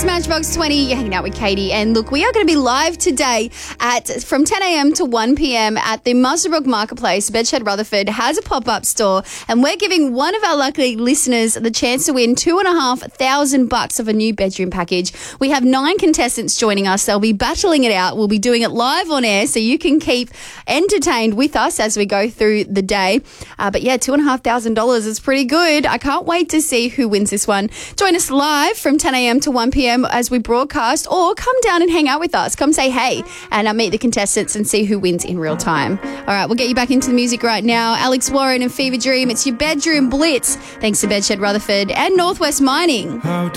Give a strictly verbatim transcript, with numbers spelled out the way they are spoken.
It's Matchbox twenty. You're hanging out with Katie. And look, we are going to be live today at from ten a.m. to one p.m. at the Muswellbrook Marketplace. Bedshed Rutherford has a pop-up store, and we're giving one of our lucky listeners the chance to win two and a half thousand bucks of a new bedroom package. We have nine contestants joining us. They'll be battling it out. We'll be doing it live on air, so you can keep entertained with us as we go through the day. Uh, but yeah, two and a half thousand dollars is pretty good. I can't wait to see who wins this one. Join us live from ten a.m. to one p.m. as we broadcast, or come down and hang out with us. Come say hey and uh, meet the contestants and see who wins in real time. All right, we'll get you back into the music right now. Alex Warren and Fever Dream. It's your bedroom blitz. Thanks to Bedshed Rutherford and Northwest Mining.